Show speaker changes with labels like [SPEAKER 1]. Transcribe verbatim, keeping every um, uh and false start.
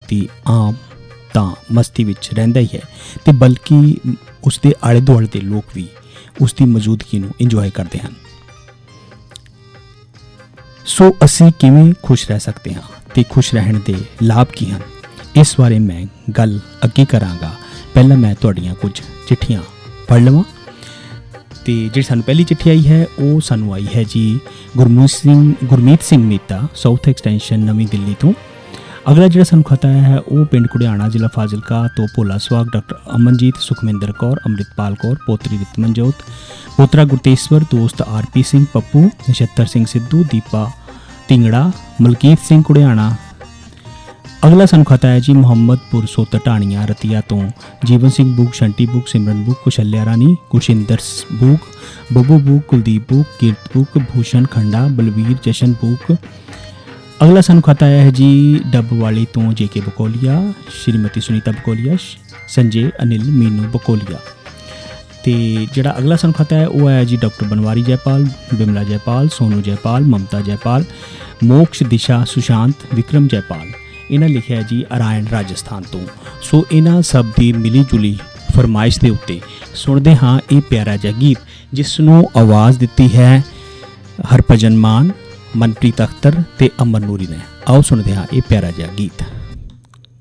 [SPEAKER 1] व्यक्ति आम ਤਾਂ ਮਸਤੀ ਵਿੱਚ ਰਹਿੰਦਾ ਹੀ ਹੈ ਅਤੇ ਬਲਕਿ ਉਸਦੇ ਆਲੇ ਦੁਆਲੇ ਦੇ ਲੋਕ ਵੀ ਉਸ ਦੀ ਮੌਜੂਦਗੀ ਨੂੰ ਇੰਜੋਏ ਕਰਦੇ ਹਨ। ਸੋ ਅਸੀਂ ਕਿਵੇਂ ਖੁਸ਼ ਰਹਿ ਸਕਦੇ ਹਾਂ ਅਤੇ ਖੁਸ਼ ਰਹਿਣ ਦੇ ਲਾਭ ਕੀ ਹਨ, ਇਸ ਬਾਰੇ ਮੈਂ ਗੱਲ ਅੱਗੇ ਕਰਾਂਗਾ। ਪਹਿਲਾਂ ਮੈਂ ਤੁਹਾਡੀਆਂ ਕੁਝ ਚਿੱਠੀਆਂ ਪੜ੍ਹ ਲਵਾਂ। ਅਤੇ ਜਿਹੜੀ ਸਾਨੂੰ ਪਹਿਲੀ ਚਿੱਠੀ ਆਈ ਹੈ ਉਹ ਸਾਨੂੰ ਆਈ ਹੈ ਜੀ ਗੁਰਮੀਤ ਸਿੰਘ ਗੁਰਮੀਤ ਸਿੰਘ ਮੀਤਾ, ਸਾਊਥ ਐਕਸਟੈਂਸ਼ਨ, ਨਵੀਂ ਦਿੱਲੀ ਤੋਂ। ਅਗਲਾ ਜਿਹੜਾ ਸਾਨੂੰ ਖਤ ਆਇਆ ਹੈ ਉਹ ਪਿੰਡ ਘੁੜਿਆਣਾ, ਜ਼ਿਲ੍ਹਾ ਫਾਜ਼ਿਲਕਾ ਤੋਂ ਭੋਲਾ ਸੁਹਾਗ, ਡਾਕਟਰ ਅਮਨਜੀਤ, ਸੁਖਮਿੰਦਰ ਕੌਰ, ਅੰਮ੍ਰਿਤਪਾਲ ਕੌਰ, ਪੋਤਰੀ ਰਿਤਮਨਜੋਤ, ਪੋਤਰਾ ਗੁਰਤੇਸ਼ਵਰ, ਦੋਸਤ ਆਰ ਪੀ ਸਿੰਘ ਪੱਪੂ, ਨਛੱਤਰ ਸਿੰਘ ਸਿੱਧੂ, ਦੀਪਾ ਢਿੰਗੜਾ, ਮਲਕੀਤ ਸਿੰਘ ਘੁੜਿਆਣਾ। ਅਗਲਾ ਸਾਨੂੰ ਖਤ ਆਇਆ ਜੀ ਮੁਹੰਮਦਪੁਰ ਸੋਤ ਢਾਣੀਆਂ ਰਤੀਆ ਤੋਂ ਜੀਵਨ ਸਿੰਘ ਬੂਕ, ਸ਼ੰਟੀ ਬੂਕ, ਸਿਮਰਨ ਬੂਕ, ਕੁਸ਼ਲਿਆ ਰਾਣੀ, Kushinder book, Babbu book, Kuldeep book, ਕੀਰਤ ਬੂਕ, ਭੂਸ਼ਣ ਖੰਡਾ, ਬਲਵੀਰ, ਜਸ਼ਨ ਬੂਕ। ਅਗਲਾ ਸਾਨੂੰ ਖਤ ਆਇਆ ਹੈ ਜੀ ਡੱਬਵਾਲੀ ਤੋਂ ਜੇ ਕੇ ਬਕੋਲੀਆ, ਸ਼੍ਰੀਮਤੀ ਸੁਨੀਤਾ ਬਕੋਲੀਆ, ਸੰਜੇ, ਅਨਿਲ, ਮੀਨੂ ਬਕੋਲੀਆ। ਅਤੇ ਜਿਹੜਾ ਅਗਲਾ ਸਾਨੂੰ ਖਤ ਆਇਆ ਉਹ ਆਇਆ ਜੀ ਡਾਕਟਰ ਬਨਵਾਰੀ ਜੈਪਾਲ, ਬਿਮਲਾ ਜੈਪਾਲ, ਸੋਨੂ ਜੈਪਾਲ, ਮਮਤਾ ਜੈਪਾਲ, ਮੋਕਸ਼, ਦਿਸ਼ਾ, ਸੁਸ਼ਾਂਤ, ਵਿਕਰਮ ਜੈਪਾਲ। ਇਹਨਾਂ ਲਿਖਿਆ ਜੀ ਅਰਾਇਣ ਰਾਜਸਥਾਨ ਤੋਂ। ਸੋ ਇਹਨਾਂ ਸਭ ਦੀ ਮਿਲੀ ਜੁਲੀ ਫਰਮਾਇਸ਼ ਦੇ ਉੱਤੇ ਸੁਣਦੇ ਹਾਂ ਇਹ ਪਿਆਰਾ ਜਿਹਾ ਗੀਤ, ਜਿਸ ਨੂੰ ਆਵਾਜ਼ ਦਿੱਤੀ ਹੈ ਹਰਭਜਨ ਮਾਨ, ਮਨਪ੍ਰੀਤ ਅਖਤਰ ਅਤੇ ਅਮਰ ਨੂਰੀ ਨੇ। ਆਓ ਸੁਣਦੇ ਹਾਂ ਇਹ ਪਿਆਰਾ ਜਿਹਾ ਗੀਤ।